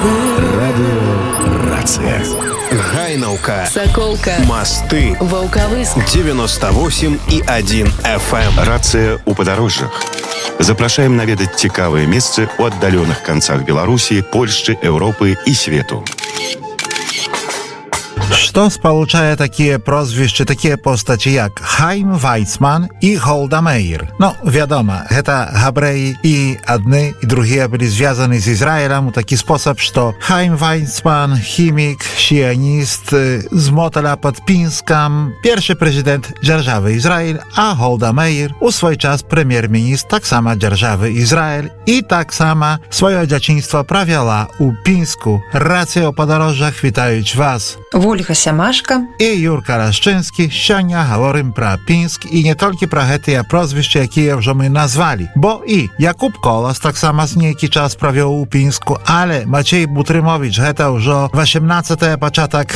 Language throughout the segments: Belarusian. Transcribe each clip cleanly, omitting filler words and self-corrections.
Рацыя. Гайнаўка, Саколка, Масты, Ваўкавыск, 98,1 FM. Рацыя ў падарожжах. Запрашаем наведаць цікавыя месцы ў аддаленых канцах Беларусі, Польшчы, Еўропы і свету. Што спалучае такія прозвішчы, такія постаці як Хайм Вайцман і Голда Меір? Ну, вядома, гэта габрэі і адны і другія былі звязаны з Ізраілем у такі спосаб, што Хайм Вайцман, хімік, сіяніст з Моталя пад Пінскам, першы прэзідэнт дзяржавы Ізраіль, а Голда Меір у свой час прэм'ер-міністр таксама дзяржавы Ізраіль і таксама сваё дзяцінства правяла ў Пінску. Рацыя ў падарожжах вітаюць вас. Ольга Сямашка і Юрка Рашчынскі. Сёння гаворым пра Пінск і не толькі пра гэтыя прозвішчы, якія ўжо мы назвалі. Бо і Якуб Колас таксама з нейкі час правёў у Пінску, але Мацей Бутрымовіч гэта ўжо 18-е, пачатак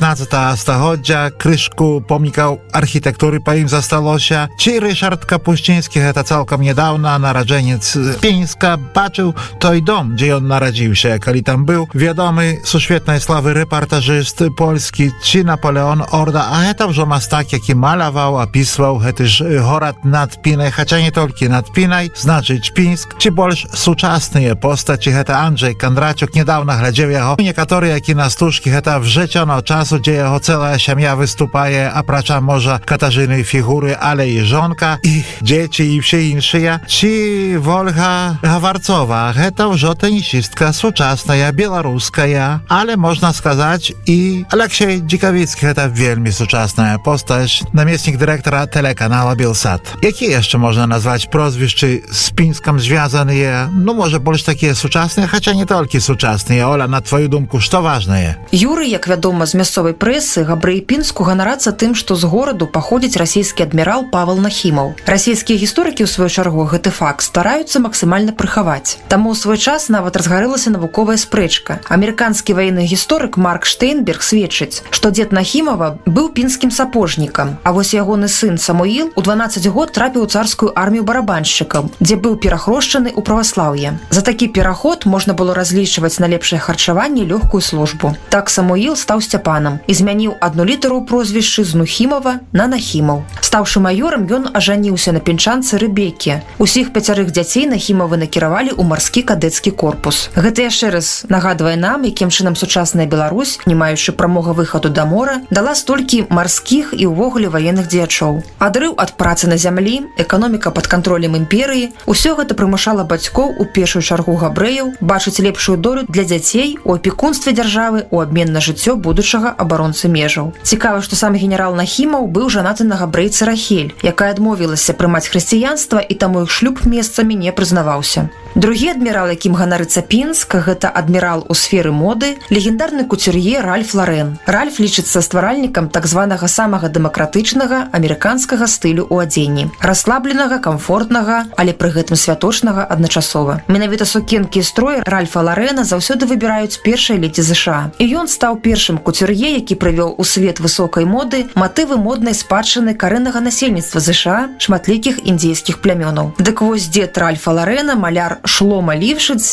19 стагоддзя, крышку помнікаў архітэктуры па ім засталося. Ці Рышард Капусцінскі, гэта цалкам нядаўна нараджэнец Пінска, бачыў той дом, дзе ён нарадзіўся, калі там быў вядомы сусветнай славы рэпартажыст польскі, ці Наполеон Орда, а гэта ўжо мастак, які маляваў, апісваў гэты ж горад над Пінай, хаця не толькі над Пінай, значыць Пінск, ці больш сучасныя постаці, гэта Анджей Кандрачук, недавно глядзеў яго. Некаторыя кінастужкі, гэта вжэцёно часу, дзе яго цэлая сям'я выступае, апрача можа Катажыны фігуры, але і жонка, і дзеці, і ўсе іншыя. Ці Вольга Гаварцова, гэта ўжо тэнісістка сучасная, беларуская, але можна сказаць і Алексей Дзікавіцкі, гэта вельмі сучасная постаць, намеснік дырэктара тэлеканала Белсат. Які яшчэ можна назваць прозвішчы з Пінскам звязаныя? Ну, можа, больш такія сучасныя, хаця не толькі сучасныя. Оля, на твою думку, што важнае? Юры, як вядома з мясцовай прэсы, габрэі Пінску ганарацца тым, што з гораду паходзіць расійскі адмірал Павел Нахімаў. Расійскія гісторыкі, ў сваю чаргу, гэты факт стараюцца максімальна прыхаваць. Таму ў свой час нават разгарэлася навуковая спрэчка. Амерыканскі ваенны гісторык Марк Штейнберг сведчыць, што дзед Нахімава быў пінскім сапожнікам, а вось ягоны сын Самуіл у 12 год трапіў у царскую армію барабаншчыкам, дзе быў перахрошчаны ў праваслаўе. За такі пераход можна было разлічваць на лепшае харчаванне, лёгкую службу. Так Самуіл стаў Сцяпанам і змяніў адну літару ў прозвішчы з Нухімава на Нахімаў. Стаўшы маёрам, ён ажаніўся на пінчанцы Рэбеке. Усіх 5 дзяцей Нахімавы накіравалі ў марскі кадэцкі корпус. Гэта яшчэ раз нагадвае нам, якім чынам сучасная Беларусь, не маючы прамога выхаду да мора, дала столькі марскіх і ўвогуле ваенных дзеячоў. Адрыў ад працы на зямлі, эканоміка пад кантролем імперыі, усё гэта прымушала бацькоў, у першую чаргу габрэяў, бачыць лепшую долю для дзяцей у апекунстве дзяржавы ў абмен на жыццё будучага абаронцы межаў. Цікава, што сам генерал Нахімаў быў жанаты на габрэйцы Рахель, якая адмовілася прымаць хрысціянства, і таму іх шлюб месцамі не прызнаваўся. Другі адмірал, якім ганарыцца Пінск, гэта адмірал у сферы моды, легендарны куцюр'е Ральф Ларен. Ральф лічыцца стваральнікам так званага самага дэмакратычнага амерыканскага стылю ў адзенні. Расслабленага, камфортнага, але пры гэтым святочнага адначасова. Менавіта сукенкі і строй Ральфа Ларена заўсёды выбіраюць першыя ледзі ЗША. І ён стаў першым куцюр'е, які прывёў у свет высокай моды матывы моднай спадчыны карэннага насельніцтва ЗША, шматлікіх індзейскіх плямёнаў. Дык вось дзед Ральфа Ларена, маляр Шлома Лівшыц,